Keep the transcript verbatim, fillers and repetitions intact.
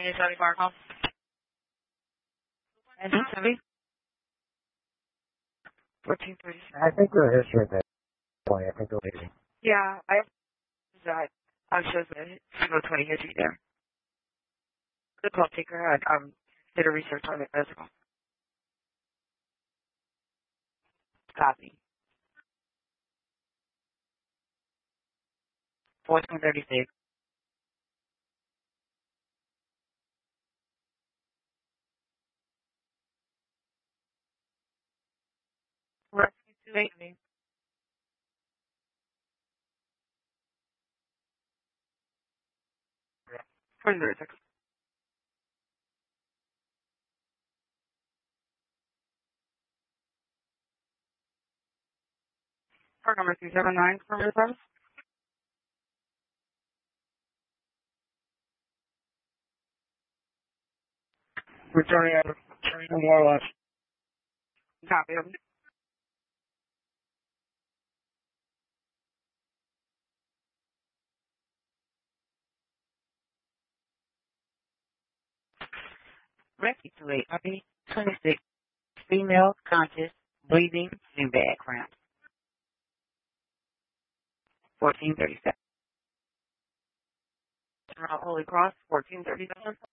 Is that bar call? And who's heavy? fourteen thirty-seven. I think we're history at that point. I think we're leaving. Yeah, I have that. I shows the zero twenty history there. Good call, taker. I um, did a research on it as well. Copy. fourteen thirty-six. Rescue two eighty. fourteen thirty-six. Car number three seven nine for your service. Returning out of more or less. Copy of it. Rescue two eight. Copy. twenty-six. Female, conscious, breathing, and bad cramps. fourteen thirty-seven. Holy Cross, fourteen thirty-seven.